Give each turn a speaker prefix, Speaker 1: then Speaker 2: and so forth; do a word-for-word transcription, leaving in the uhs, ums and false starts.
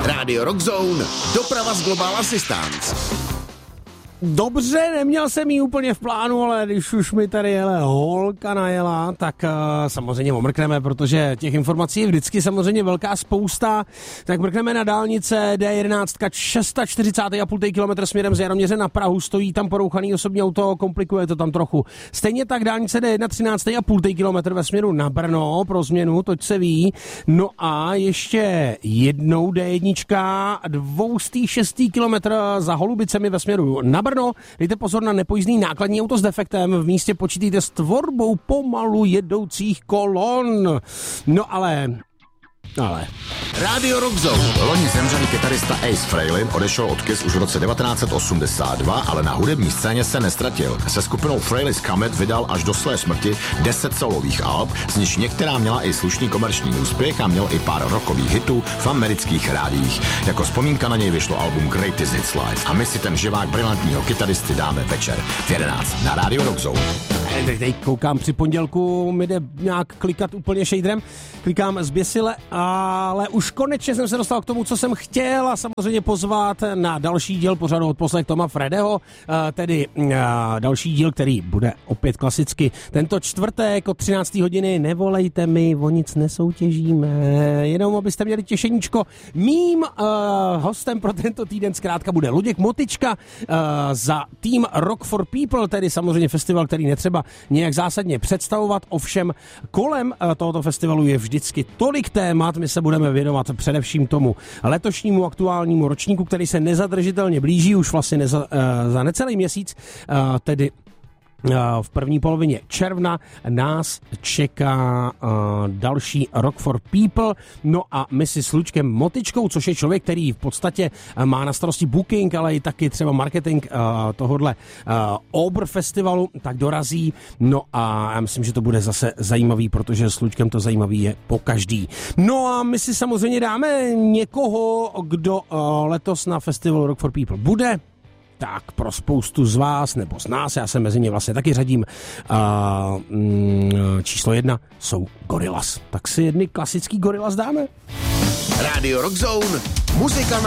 Speaker 1: Radio Rock Zone, doprava z Global Assistance.
Speaker 2: Dobře, neměl jsem jí úplně v plánu, ale když už mi tady jele holka najela, tak uh, samozřejmě omrkneme, protože těch informací je vždycky samozřejmě velká spousta. Tak mrkneme na dálnice D jedenáct čtyřicet šest celá pět kilometru směrem z Jaroměře na Prahu, stojí tam porouchaný osobní auto, komplikuje to tam trochu. Stejně tak dálnice D jedna třináct celá pět kilometru ve směru na Brno, pro změnu, toť se ví. No a ještě jednou D jedna dvě stě šest kilometrů za Holubicemi ve směru na Brno. Dejte pozor na nepojízdný nákladní auto s defektem, v místě počítejte s tvorbou pomalu jedoucích kolon. No ale... ale...
Speaker 1: Radio Rock Zone.
Speaker 3: Loni zemřelý kytarista Ace Frehley odešel od Kiss už v roce devatenáct set osmdesát dva, ale na hudební scéně se nestratil. Se skupinou Frehley's Comet vydal až do své smrti deset solových alb, z nichž některá měla i slušný komerční úspěch a měl i pár rockových hitů v amerických rádiích. Jako vzpomínka na něj vyšlo album Greatest Hits Live a my si ten živák brilantního kytaristy dáme večer v jedenáct na Radio Rock Zone.
Speaker 2: Teď koukám při pondělku, mi jde nějak klikat úplně shaderem, klikám zběsile, ale už konečně jsem se dostal k tomu, co jsem chtěl, a samozřejmě pozvat na další díl pořadu Odposlech Toma Fredeho, tedy další díl, který bude opět klasicky tento čtvrtek od třinácté hodiny. Nevolejte mi, o nic nesoutěžíme, jenom abyste měli těšeníčko. Mým uh, hostem pro tento týden zkrátka bude Luděk Motyčka uh, za tým Rock for People, tedy samozřejmě festival, který netřeba nějak zásadně představovat, ovšem kolem uh, tohoto festivalu je vždycky tolik témat. My se budeme věnovat především tomu letošnímu aktuálnímu ročníku, který se nezadržitelně blíží, už vlastně neza, uh, za necelý měsíc, uh, tedy v první polovině června nás čeká uh, další Rock for People. No a my si s Lučkem Motyčkou, což je člověk, který v podstatě má na starosti booking, ale i taky třeba marketing uh, tohodle uh, Obr festivalu, tak dorazí. No a já myslím, že to bude zase zajímavý, protože s Lučkem to zajímavý je po každý. No a my si samozřejmě dáme někoho, kdo uh, letos na festivalu Rock for People bude. Tak pro spoustu z vás, nebo z nás, já se mezi ně vlastně taky řadím, uh, mm, číslo jedna jsou Gorillaz. Tak si jedny klasický Gorillaz dáme.
Speaker 1: Radio Rock Zone, muzika